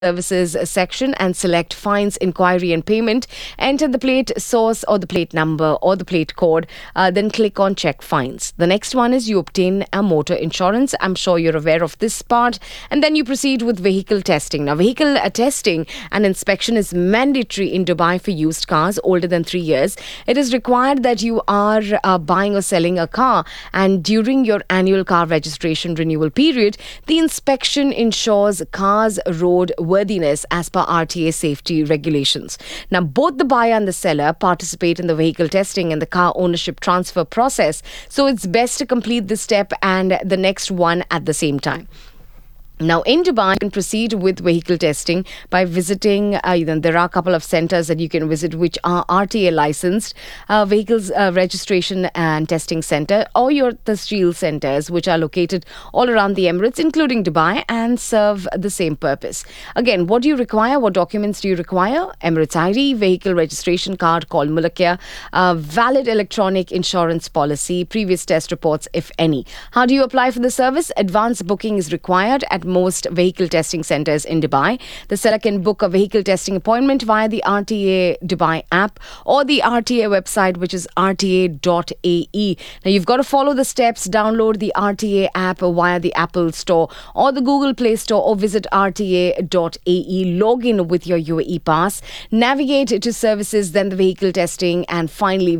Services section and select Fines, Inquiry and Payment. Enter the plate source or the plate number or the plate code. Then click on Check Fines. The next one is you obtain a motor insurance. I'm sure you're aware of this part. And then you proceed with vehicle testing. Now, vehicle testing and inspection is mandatory in Dubai for used cars older than 3 years. It is required that you are buying or selling a car, and during your annual car registration renewal period, the inspection ensures cars road worthiness as per RTA safety regulations. Now, both the buyer and the seller participate in the vehicle testing and the car ownership transfer process, so it's best to complete this step and the next one at the same time. Now, in Dubai, you can proceed with vehicle testing by visiting, there are a couple of centers that you can visit which are RTA licensed, vehicles registration and testing center, or your Tasjeel centers which are located all around the Emirates, including Dubai, and serve the same purpose. Again, what do you require? What documents do you require? Emirates ID, vehicle registration card called Mulakya, valid electronic insurance policy, previous test reports, if any. How do you apply for the service? Advance booking is required at most vehicle testing centers in Dubai. The seller can book a vehicle testing appointment via the RTA Dubai app or the RTA website, which is rta.ae. Now, you've got to follow the steps. Download the RTA app via the Apple Store or the Google Play Store, or visit rta.ae. Log in with your UAE pass. Navigate to services, then the vehicle testing, and finally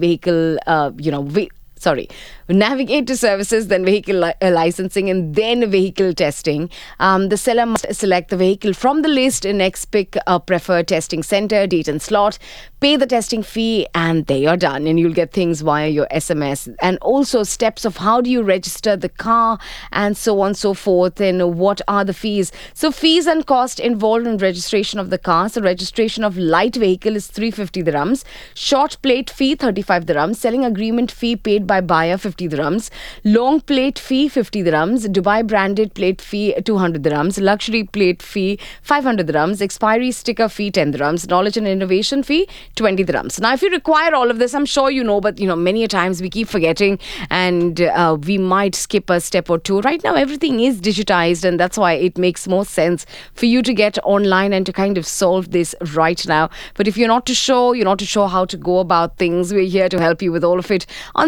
navigate to services, then vehicle licensing, and then vehicle testing. The seller must select the vehicle from the list. Next, pick a preferred testing center, date and slot, pay the testing fee, and there you're done. And you'll get things via your SMS. And also steps of how do you register the car, and so on and so forth, and what are the fees. So fees and cost involved in registration of the car. So registration of light vehicle is 350 dirhams. Short plate fee 35 dirhams. Selling agreement fee paid by buyer 50 dirhams. Long plate fee 50 dirhams. Dubai branded plate fee 200 dirhams. Luxury plate fee 500 dirhams. Expiry sticker fee 10 dirhams. Knowledge and innovation fee 20 dirhams. Now, if you require all of this, I'm sure you know, but many a times we keep forgetting, and we might skip a step or two. Right now, everything is digitized, and that's why it makes more sense for you to get online and to kind of solve this right now. But if you're not too sure how to go about things, we're here to help you with all of it on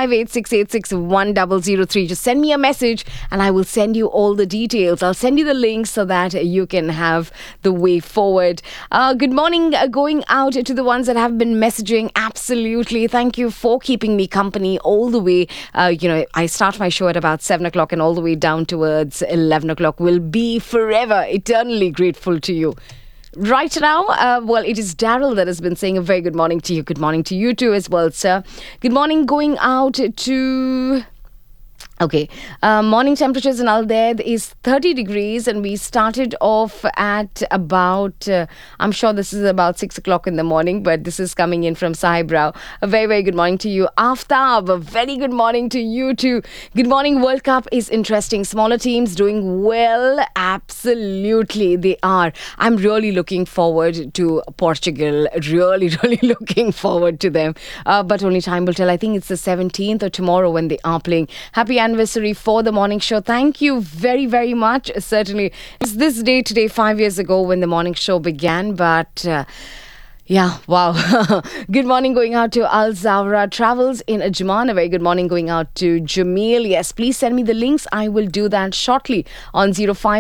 0586861003. Just send me a message and I will send you all the details. I'll send you the links so that you can have the way forward. Good morning going out to the ones that have been messaging. Absolutely. Thank you for keeping me company all the way. I start my show at about 7 o'clock and all the way down towards 11 o'clock. Will be forever, eternally grateful to you. Right now, it is Daryl that has been saying a very good morning to you. Good morning to you too as well, sir. Good morning going out to... Okay, morning temperatures in Al Daid is 30 degrees, and we started off at about, I'm sure this is about 6 o'clock in the morning, but this is coming in from Sahibra. A very, very good morning to you. Aftab, a very good morning to you too. Good morning. World Cup is interesting. Smaller teams doing well. Absolutely, they are. I'm really looking forward to Portugal. Really, really looking forward to them. But only time will tell. I think it's the 17th or tomorrow when they are playing. Happy anniversary for the morning show. Thank you very, very much. Certainly, it's this day today, 5 years ago when the morning show began, but... yeah, wow. Good morning going out to Al Zawra Travels in Ajman. A very good morning going out to Jamil. Yes, please send me the links. I will do that shortly on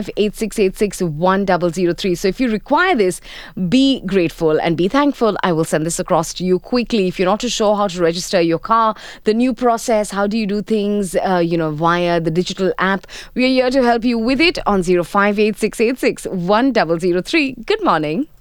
0586861003. So if you require this, be grateful and be thankful. I will send this across to you quickly. If you're not too sure how to register your car, the new process, how do you do things, via the digital app, we are here to help you with it on 0586861003. Good morning.